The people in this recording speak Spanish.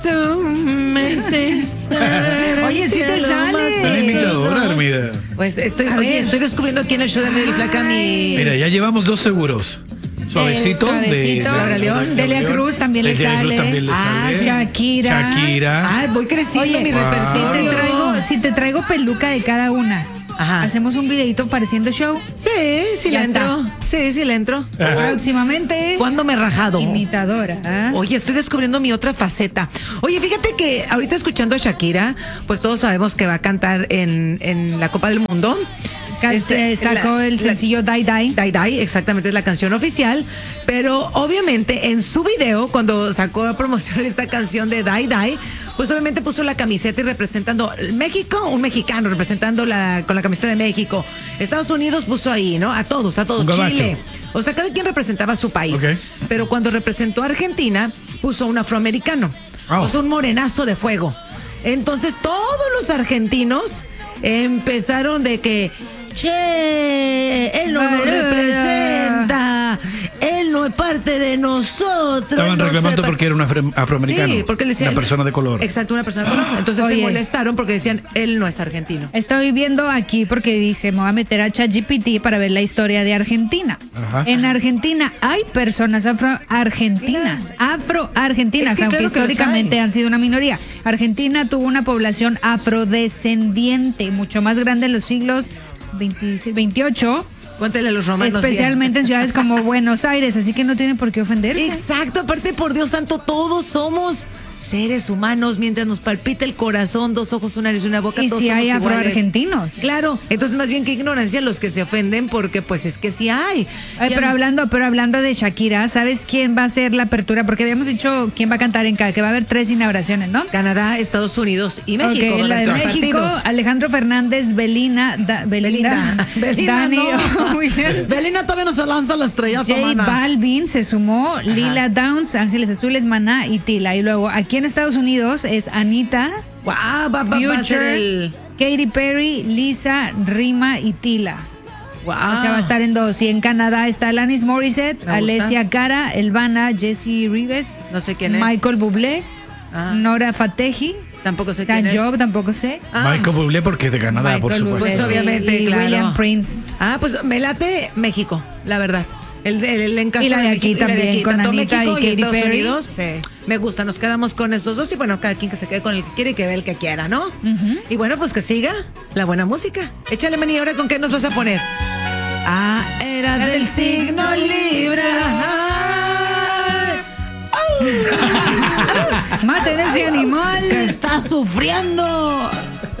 Oye, sí te sale. La imitadora, Armida. Pues estoy descubriendo aquí en el show de Medio Flaca mi... Mira, ya llevamos 2 seguros. Suavecito, de Laura León. Delia Cruz también le sale. Shakira. Ay, voy creciendo. Oye, mi repertorio. si te traigo peluca de cada una, Ajá. hacemos un videito pareciendo show. Sí Ya le entro. Sí le entro. Próximamente. ¿Cuándo me he rajado? Imitadora. ¿Ah? Oye, estoy descubriendo mi otra faceta. Oye, fíjate que ahorita escuchando a Shakira, pues todos sabemos que va a cantar en la Copa del Mundo. Sacó el sencillo Die Die. Die Die, exactamente, es la canción oficial. Pero obviamente en su video, cuando sacó a promocionar esta canción de Die Die, pues obviamente puso la camiseta y representando México, un mexicano representando con la camiseta de México. Estados Unidos puso ahí, ¿no? A todos, Chile. O sea, cada quien representaba a su país. Okay. Pero cuando representó a Argentina, puso un afroamericano. O sea, un morenazo de fuego. Entonces todos los argentinos empezaron de que, che, él no nos representa, él no es parte de nosotros. Estaban reclamando porque era un afroamericano. Sí, porque le decían, una persona de color. Exacto, una persona de color. Entonces se molestaron porque decían, él no es argentino. Estoy viendo aquí porque dice, me voy a meter a ChatGPT para ver la historia de Argentina. Ajá. En Argentina hay personas afroargentinas, Es que aunque claro que históricamente los hay. han sido una minoría. Argentina tuvo una población afrodescendiente, mucho más grande en los siglos 28. Cuéntale a los romanos. Especialmente en ciudades como Buenos Aires, así que no tienen por qué ofenderse. Exacto, aparte por Dios santo, todos somos seres humanos, mientras nos palpita el corazón, 2 ojos, una nariz y una boca. Y todos si somos hay iguales. afroargentinos. Claro, entonces más bien que ignorancia los que se ofenden, porque pues es que sí hay. Ay, pero hablando de Shakira, ¿sabes quién va a ser la apertura? Porque habíamos dicho quién va a cantar en cada, que va a haber 3 inauguraciones, ¿no? Canadá, Estados Unidos y México. Ok, la de los México, partidos. Alejandro Fernández, Belinda, Dani, no. Ocean, Belinda todavía no se lanza la estrella, J Balvin se sumó, Lila Downs, Ángeles Azules, Maná y Tila. Y luego aquí en Estados Unidos es Anita, Wow, va a ser el... Katy Perry, Lisa, Rima y Tila. Wow. O sea, va a estar en 2. Y en Canadá está Alanis Morissette, Me gusta. Alessia Cara, Elvana, Jessie Rives, No sé quién es. Michael Bublé, Ah. Nora Fatehi, Tampoco sé San quién es. Job, tampoco sé. Michael Bublé porque es de Canadá, por Michael supuesto. Bublé, Pues obviamente, y claro. William Prince. Pues me late México, la verdad. El encaje Y la de aquí también, con tanto Anita México y Katy Estados Perry. Unidos. Sí. Me gusta, nos quedamos con esos dos y bueno, cada quien que se quede con el que quiere y que vea el que quiera, ¿no? Y bueno, pues que siga la buena música. Échale, Meni, ahora con qué nos vas a poner. Era del signo Libra. ¡Maten ese animal! ¡Que está sufriendo!